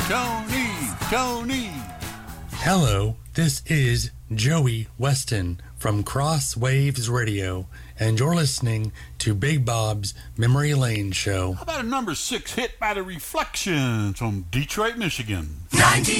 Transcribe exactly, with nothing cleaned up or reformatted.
Tony, Tony. Hello, this is Joey Weston from Cross Waves Radio, and you're listening to Big Bob's Memory Lane Show. How about a number six hit by the Reflections from Detroit, Michigan? ninety